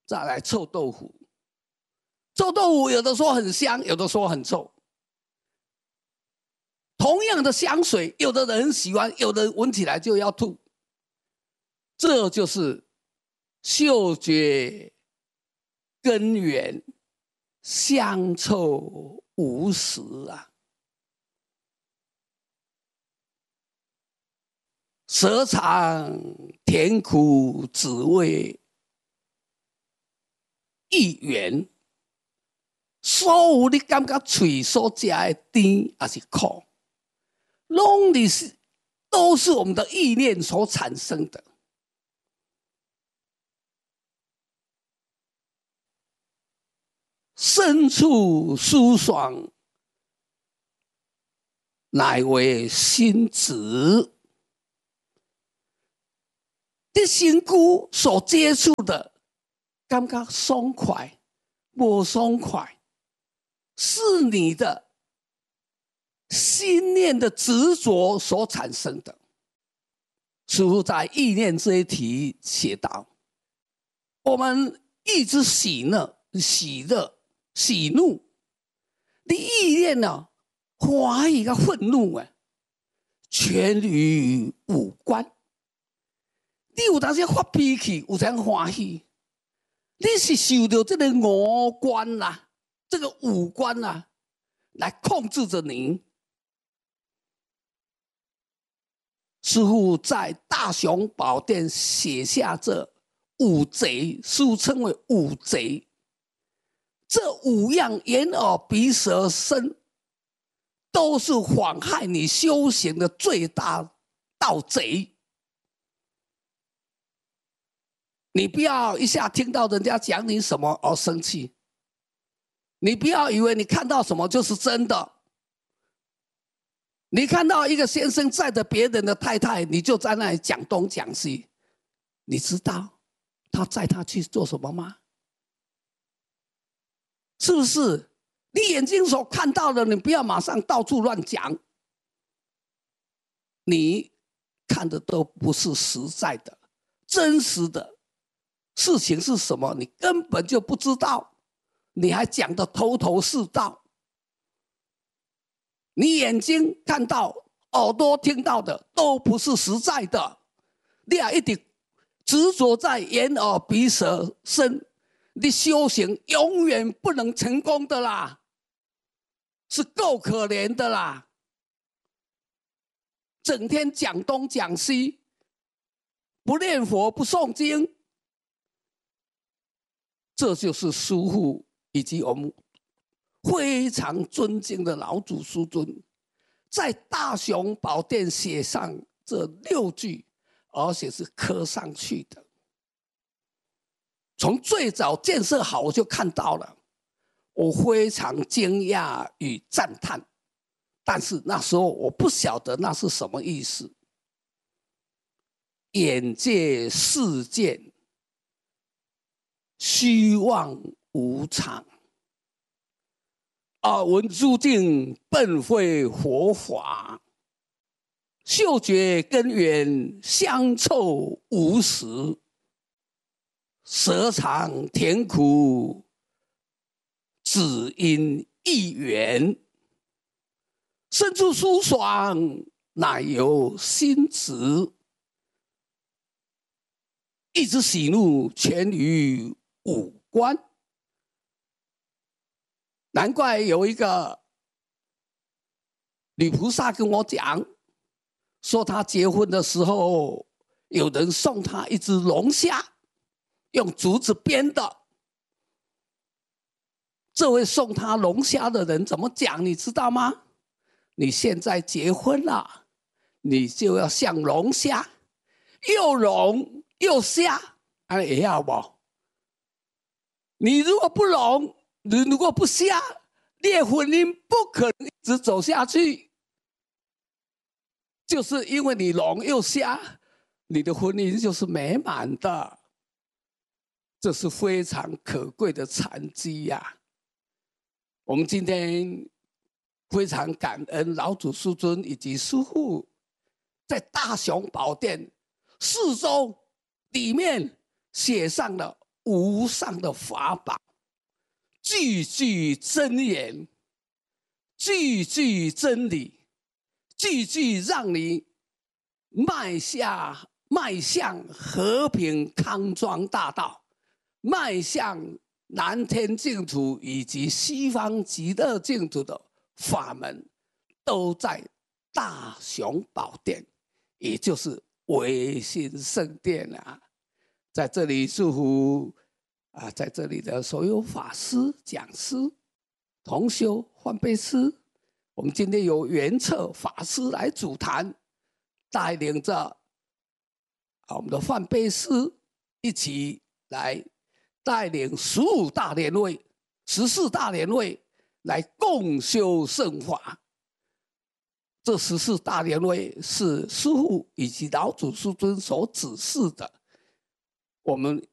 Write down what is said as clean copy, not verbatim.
再来臭豆腐。臭豆腐有的说很香，有的说很臭。同样的香水，有的人喜欢，有的闻起来就要吐。这就是嗅觉根源香臭无实啊。舌尝甜苦滋味意缘，所有你感觉嘴所吃的甜还是苦，都是我们的意念所产生的。身处舒爽，乃为心止。你身躯所接触的，感觉爽快，不爽快，是你的心念的执着所产生的。师父在意念这一题写道：我们一直喜乐、喜怒，你意念呢，欢喜跟愤怒啊，全与五官。你有当时发脾气，有当欢喜，你是受到这个五官啦，这个五官啦，来控制着你。师父在《大雄宝殿》写下这五贼，师父称为五贼。这五样眼耳鼻舌身，都是妨害你修行的最大盗贼。你不要一下听到人家讲你什么而生气，你不要以为你看到什么就是真的。你看到一个先生载着别人的太太，你就在那里讲东讲西，你知道他载他去做什么吗？是不是？你眼睛所看到的，你不要马上到处乱讲。你看的都不是实在的、真实的事情是什么，你根本就不知道，你还讲得头头是道。你眼睛看到、耳朵听到的都不是实在的，你还一直执着在眼耳鼻舌身，你修行永远不能成功的啦，是够可怜的啦。整天讲东讲西，不念佛不诵经，这就是师父以及我们非常尊敬的老祖师尊在《大雄宝殿》写上这6句，而且是刻上去的。从最早建设好我就看到了，我非常惊讶与赞叹，但是那时候我不晓得那是什么意思。眼界世间，虚妄无常。耳闻诸境，本非佛法。嗅觉根源，香臭无实。舌尝甜苦，只因意缘。身处舒爽，乃由心止。一直喜怒，全于五官。难怪有一个女菩萨跟我讲，说她结婚的时候，有人送她一只龙虾，用竹子编的。这位送她龙虾的人怎么讲，你知道吗？你现在结婚了，你就要像龙虾，又龙又虾，也要不？你如果不龙，你如果不瞎，你的婚姻不可能一直走下去。就是因为你聋又瞎，你的婚姻就是美满的。这是非常可贵的禅机呀。我们今天非常感恩老祖师尊以及师父，在大雄宝殿4周里面写上了无上的法宝，句句真言，句句真理，句句让你迈向和平康庄大道，迈向南天净土以及西方极乐净土的法门，都在大雄宝殿，也就是唯心圣殿啊。在这里祝福在这里的所有法师、讲师、同修、换辈师，我们今天由圆策法师来主坛，带领着我们的换辈师一起来带领15大莲位、14大莲位来共修圣法。这14大莲位是师父以及老祖师尊所指示的。我们